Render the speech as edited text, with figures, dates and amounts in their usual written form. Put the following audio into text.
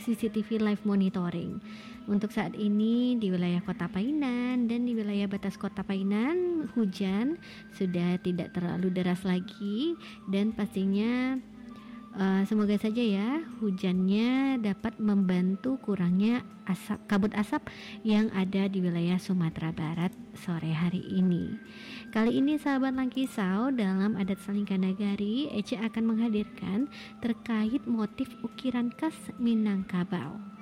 CCTV live monitoring. Untuk saat ini di wilayah Kota Painan dan di wilayah batas Kota Painan hujan sudah tidak terlalu deras lagi, dan pastinya semoga saja ya hujannya dapat membantu kurangnya kabut asap yang ada di wilayah Sumatera Barat sore hari ini. Kali ini sahabat Langkisau, dalam adat Salingkan Nagari, Ece akan menghadirkan terkait motif ukiran khas Minangkabau.